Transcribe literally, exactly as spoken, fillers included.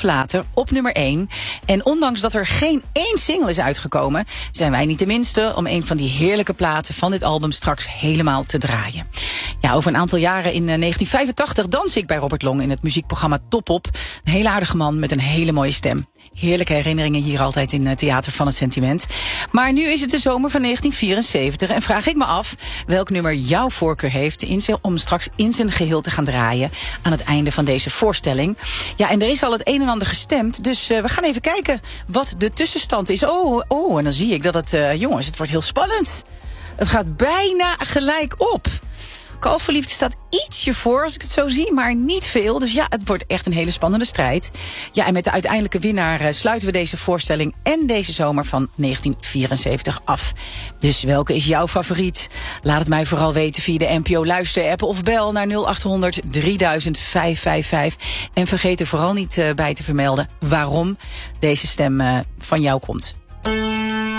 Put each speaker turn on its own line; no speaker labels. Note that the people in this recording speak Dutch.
later op nummer één. En ondanks dat er geen één single is uitgekomen, zijn wij niet de minste om een van die heerlijke platen van dit album straks helemaal te draaien. Ja, over een aantal jaren in negentien vijfentachtig dans ik bij Robert Long in het muziekprogramma Top Op. Een hele aardige man met een hele mooie stem. Heerlijke herinneringen hier altijd in het Theater van het Sentiment. Maar nu is het de zomer van negentien vierenzeventig en vraag ik me af welk nummer jouw voorkeur heeft in zijn, om straks in zijn geheel te gaan draaien aan het einde van deze voorstelling. Ja, en er is al het een en ander gestemd, dus uh, we gaan even kijken wat de tussenstand is. Oh, oh, en dan zie ik dat het, uh, jongens, het wordt heel spannend. Het gaat bijna gelijk op. Kalverliefde staat ietsje voor, als ik het zo zie, maar niet veel. Dus ja, het wordt echt een hele spannende strijd. Ja, en met de uiteindelijke winnaar uh, sluiten we deze voorstelling en deze zomer van negentien vierenzeventig af. Dus welke is jouw favoriet? Laat het mij vooral weten via de N P O luisterapp of bel naar nul acht honderd drieduizend vijfhonderdvijfenvijftig. En vergeet er vooral niet uh, bij te vermelden waarom deze stem uh, van jou komt.